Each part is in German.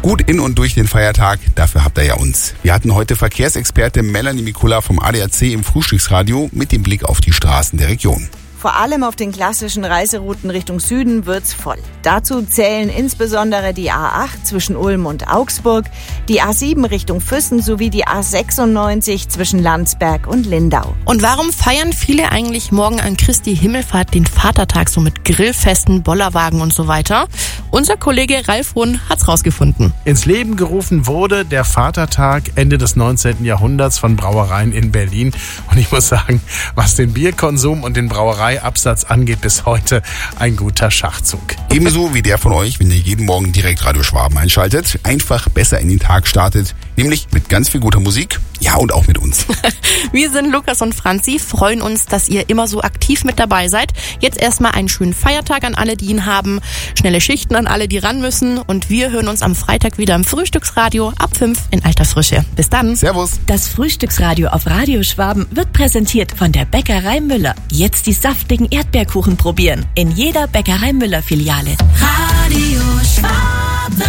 Gut in und durch den Feiertag, dafür habt ihr ja uns. Wir hatten heute Verkehrsexperte Melanie Mikula vom ADAC im Frühstücksradio mit dem Blick auf die Straßen der Region. Vor allem auf den klassischen Reiserouten Richtung Süden wird's voll. Dazu zählen insbesondere die A8 zwischen Ulm und Augsburg, die A7 Richtung Füssen sowie die A96 zwischen Landsberg und Lindau. Und warum feiern viele eigentlich morgen an Christi Himmelfahrt den Vatertag so mit Grillfesten, Bollerwagen und so weiter? Unser Kollege Ralf Runn hat's rausgefunden. Ins Leben gerufen wurde der Vatertag Ende des 19. Jahrhunderts von Brauereien in Berlin. Und ich muss sagen, was den Bierkonsum und den Brauereiabsatz angeht, bis heute ein guter Schachzug. Ebenso wie der von euch, wenn ihr jeden Morgen direkt Radio Schwaben einschaltet, einfach besser in den Tag startet, nämlich mit ganz viel guter Musik, ja und auch mit uns. Wir sind Lukas und Franzi, freuen uns, dass ihr immer so aktiv mit dabei seid. Jetzt erstmal einen schönen Feiertag an alle, die ihn haben, schnelle Schichten an alle, die ran müssen und wir hören uns am Freitag wieder im Frühstücksradio ab 5 in alter Frische. Bis dann. Servus. Das Frühstücksradio auf Radio Schwaben wird präsentiert von der Bäckerei Müller. Jetzt die saftigen Erdbeerkuchen probieren. In jeder Bäckerei Müller Filiale. Radio Schwaben.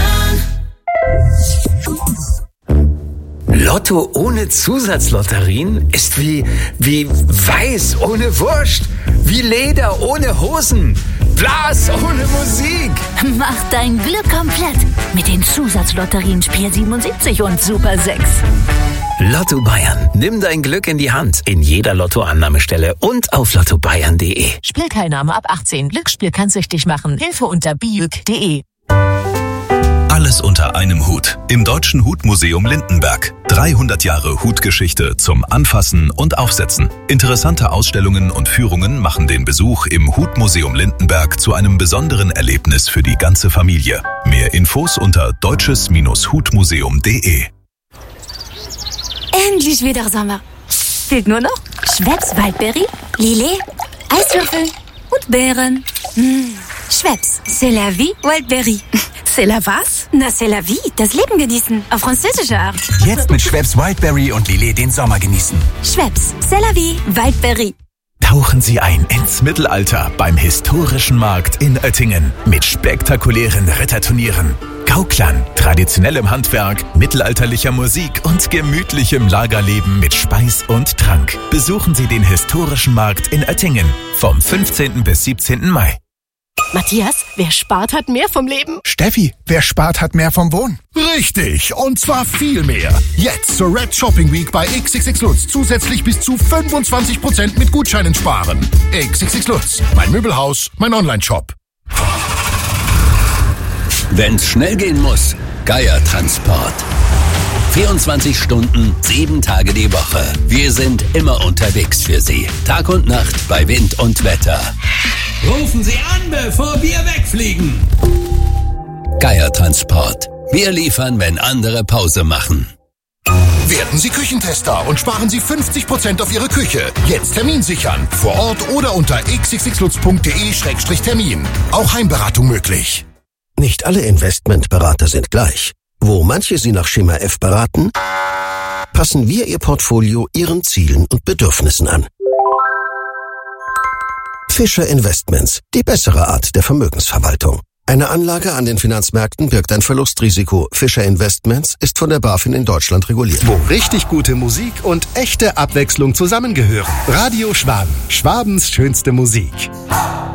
Lotto ohne Zusatzlotterien ist wie Weiß ohne Wurst, wie Leder ohne Hosen, Blas ohne Musik. Mach dein Glück komplett mit den Zusatzlotterien Spiel 77 und Super 6. Lotto Bayern. Nimm dein Glück in die Hand. In jeder Lottoannahmestelle und auf lottobayern.de. Spielteilnahme ab 18. Glücksspiel kann süchtig machen. Hilfe unter biüg.de. Alles unter einem Hut. Im Deutschen Hutmuseum Lindenberg. 300 Jahre Hutgeschichte zum Anfassen und Aufsetzen. Interessante Ausstellungen und Führungen machen den Besuch im Hutmuseum Lindenberg zu einem besonderen Erlebnis für die ganze Familie. Mehr Infos unter deutsches-hutmuseum.de. Endlich wieder Sommer. Fehlt nur noch Schweppes Waldbeere, Lillet, Eiswürfel und Beeren. Schweppes, c'est la vie, Waldbeere. C'est la was? Na, c'est la vie, das Leben genießen. Auf französische Art. Jetzt mit Schweppes Wildberry und Lillet den Sommer genießen. Schweppes, c'est la vie, Waldbeere. Tauchen Sie ein ins Mittelalter beim historischen Markt in Oettingen mit spektakulären Ritterturnieren, Gauklern, traditionellem Handwerk, mittelalterlicher Musik und gemütlichem Lagerleben mit Speis und Trank. Besuchen Sie den historischen Markt in Oettingen vom 15. bis 17. Mai. Matthias, wer spart, hat mehr vom Leben. Steffi, wer spart, hat mehr vom Wohnen. Richtig, und zwar viel mehr. Jetzt zur Red Shopping Week bei XXX Lutz zusätzlich bis zu 25% mit Gutscheinen sparen. XXX Lutz, mein Möbelhaus, mein Online-Shop. Wenn's schnell gehen muss, Geier Transport. 24 Stunden, 7 Tage die Woche. Wir sind immer unterwegs für Sie. Tag und Nacht bei Wind und Wetter. Rufen Sie an, bevor wir wegfliegen. Geier Transport. Wir liefern, wenn andere Pause machen. Werden Sie Küchentester und sparen Sie 50% auf Ihre Küche. Jetzt Termin sichern. Vor Ort oder unter xxxlutz.de/termin. Auch Heimberatung möglich. Nicht alle Investmentberater sind gleich. Wo manche Sie nach Schema F beraten, passen wir Ihr Portfolio Ihren Zielen und Bedürfnissen an. Fischer Investments, die bessere Art der Vermögensverwaltung. Eine Anlage an den Finanzmärkten birgt ein Verlustrisiko. Fischer Investments ist von der BaFin in Deutschland reguliert. Wo richtig gute Musik und echte Abwechslung zusammengehören. Radio Schwaben. Schwabens schönste Musik.